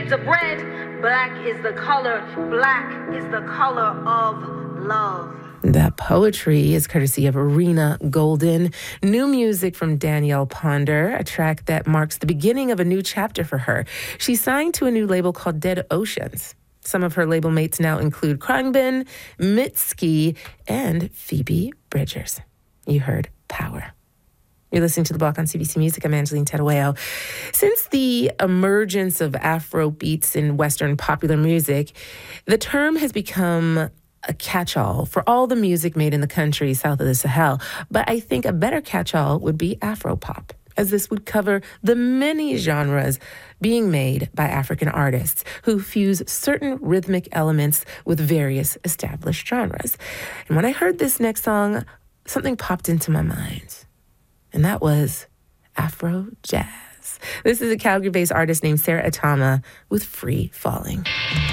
shades of red. Black is the color. Black is the color of love. That poetry is courtesy of Arena Golden. New music from Danielle Ponder, a track that marks the beginning of a new chapter for her. She signed to a new label called Dead Oceans. Some of her label mates now include Khruangbin, Mitski, and Phoebe Bridgers. You heard Power. You're listening to The Block on CBC Music. I'm Angeline Tedaweo. Since the emergence of Afro beats in Western popular music, the term has become a catch-all for all the music made in the country south of the Sahel. But I think a better catch-all would be Afropop, as this would cover the many genres being made by African artists who fuse certain rhythmic elements with various established genres. And when I heard this next song, something popped into my mind, and that was Afro jazz. This is a Calgary-based artist named Sarah Atama with Free Falling.